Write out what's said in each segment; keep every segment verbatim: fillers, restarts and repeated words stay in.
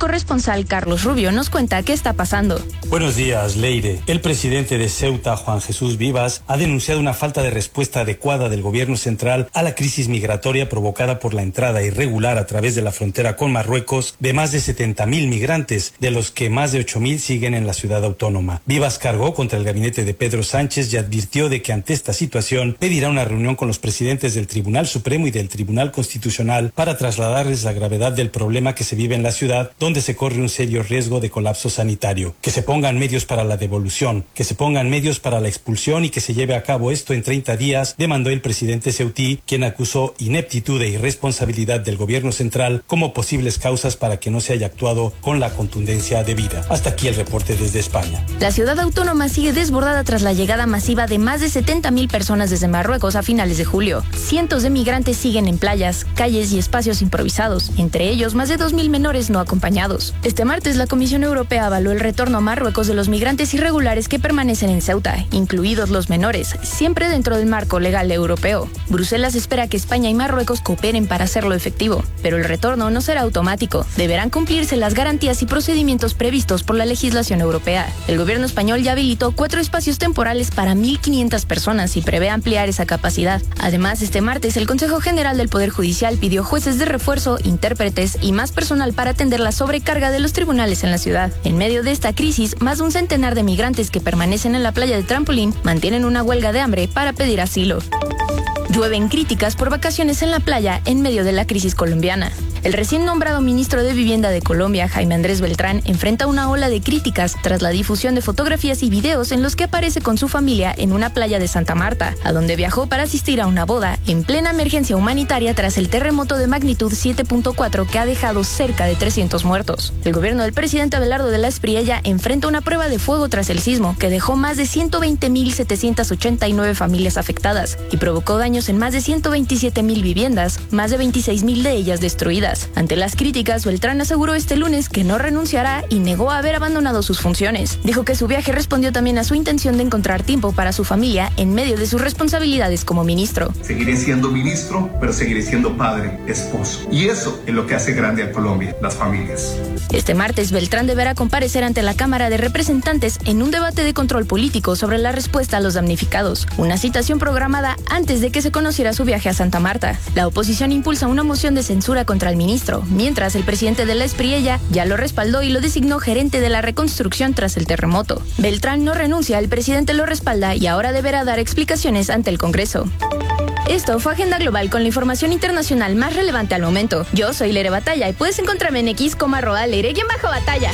corresponsal Carlos Rubio nos cuenta qué está pasando. Buenos días, Leire. El presidente de Ceuta, Juan Jesús Vivas, ha denunciado una falta de respuesta adecuada del gobierno central a la crisis migratoria provocada por la entrada irregular a través de la frontera con Marruecos de más de setenta mil migrantes, de los que más de ocho mil siguen en la ciudad autónoma. Vivas cargó contra el gabinete de Pedro Sánchez y advirtió de que ante esta situación pedirá una reunión con los presidentes del Tribunal Supremo y del Tribunal Constitucional para trasladarles la gravedad del problema que se vive en la ciudad, donde se corre un serio riesgo de colapso sanitario. Que se pongan medios para la devolución, que se pongan medios para la expulsión y que se lleve a cabo esto en treinta días, demandó el presidente ceutí, quien acusó ineptitud e irresponsabilidad del gobierno central como posibles causas para que no se haya actuado con la contundencia debida. Hasta aquí el reporte desde España. La ciudad autónoma sigue desbordada tras la llegada masiva de más de setenta mil personas desde Marruecos a finales de julio. Cientos de migrantes siguen en playas, calles y espacios improvisados, entre ellos más de dos mil menores no acompañados. Este martes la Comisión Europea avaló el retorno a Marruecos de los migrantes irregulares que permanecen en Ceuta, incluidos los menores, siempre dentro del marco legal europeo. Bruselas espera que España y Marruecos cooperen para hacerlo efectivo, pero el retorno no será automático. Deberán cumplirse las garantías y procedimientos previstos por la legislación europea. El gobierno español ya habilitó cuatro espacios temporales para mil quinientas personas y prevé ampliar esa capacidad. Además, este martes el Consejo General del Poder Judicial pidió jueces de refuerzo, intérpretes y más personal para atender la sobrecarga de los tribunales en la ciudad. En medio de esta crisis, más de un centenar de migrantes que permanecen en la playa de Trampolín mantienen una huelga de hambre para pedir asilo. Llueven críticas por vacaciones en la playa en medio de la crisis colombiana. El recién nombrado ministro de Vivienda de Colombia, Jaime Andrés Beltrán, enfrenta una ola de críticas tras la difusión de fotografías y videos en los que aparece con su familia en una playa de Santa Marta, a donde viajó para asistir a una boda en plena emergencia humanitaria tras el terremoto de magnitud siete punto cuatro que ha dejado cerca de trescientos muertos. El gobierno del presidente Abelardo de la Espriella enfrenta una prueba de fuego tras el sismo que dejó más de ciento veinte mil setecientas ochenta y nueve familias afectadas y provocó daños en más de ciento veintisiete mil viviendas, más de veintiséis mil de ellas destruidas. Ante las críticas, Beltrán aseguró este lunes que no renunciará y negó haber abandonado sus funciones. Dijo que su viaje respondió también a su intención de encontrar tiempo para su familia en medio de sus responsabilidades como ministro. Seguiré siendo ministro, pero seguiré siendo padre, esposo. Y eso es lo que hace grande a Colombia, las familias. Este martes, Beltrán deberá comparecer ante la Cámara de Representantes en un debate de control político sobre la respuesta a los damnificados. Una citación programada antes de que se conociera su viaje a Santa Marta. La oposición impulsa una moción de censura contra el ministro, mientras el presidente de la Espriella ya lo respaldó y lo designó gerente de la reconstrucción tras el terremoto. Beltrán no renuncia, el presidente lo respalda y ahora deberá dar explicaciones ante el Congreso. Esto fue Agenda Global con la información internacional más relevante al momento. Yo soy Leire Batalla y puedes encontrarme en X como arroba Leire-Batalla.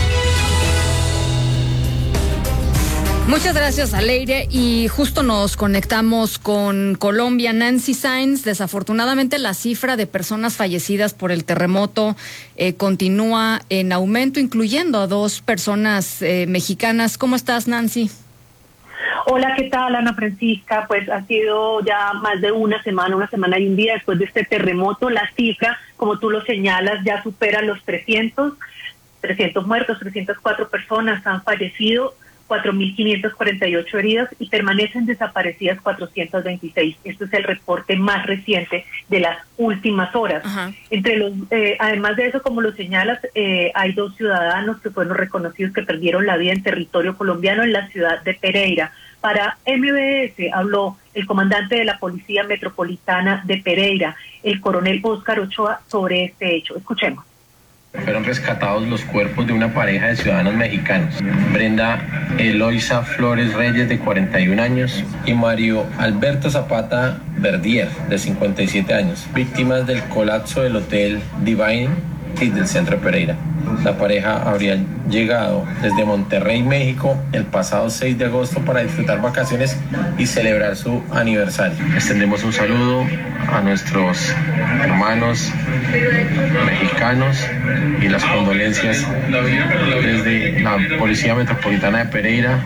Muchas gracias a Leire y justo nos conectamos con Colombia. Nancy Sáenz, desafortunadamente la cifra de personas fallecidas por el terremoto eh, continúa en aumento, incluyendo a dos personas eh, mexicanas. ¿Cómo estás, Nancy? Hola, ¿qué tal, Ana Francisca? Pues ha sido ya más de una semana, una semana y un día después de este terremoto. La cifra, como tú lo señalas, ya supera los trescientos, trescientos muertos, trescientas cuatro personas han fallecido, cuatro mil quinientas cuarenta y ocho heridas y permanecen desaparecidas cuatrocientas veintiséis. Este es el reporte más reciente de las últimas horas. Ajá. Entre los, eh, además de eso, como lo señalas, eh, hay dos ciudadanos que fueron reconocidos que perdieron la vida en territorio colombiano en la ciudad de Pereira. Para M B S habló el comandante de la Policía Metropolitana de Pereira, el coronel Óscar Ochoa, sobre este hecho. Escuchemos. Fueron rescatados los cuerpos de una pareja de ciudadanos mexicanos, Brenda Eloisa Flores Reyes, de cuarenta y un años, y Mario Alberto Zapata Verdier, de cincuenta y siete años, víctimas del colapso del Hotel Divine y del centro de Pereira. La pareja habría llegado desde Monterrey, México, el pasado seis de agosto para disfrutar vacaciones y celebrar su aniversario. Extendemos un saludo a nuestros hermanos mexicanos y las condolencias desde la Policía Metropolitana de Pereira.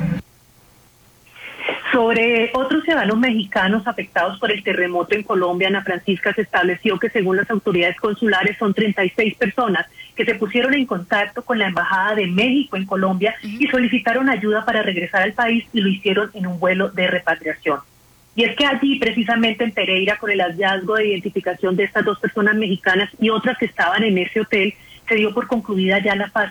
Sobre otros ciudadanos mexicanos afectados por el terremoto en Colombia, Ana Francisca, se estableció que según las autoridades consulares son treinta y seis personas que se pusieron en contacto con la Embajada de México en Colombia uh-huh. y solicitaron ayuda para regresar al país y lo hicieron en un vuelo de repatriación. Y es que allí, precisamente en Pereira, con el hallazgo de identificación de estas dos personas mexicanas y otras que estaban en ese hotel, se dio por concluida ya la fase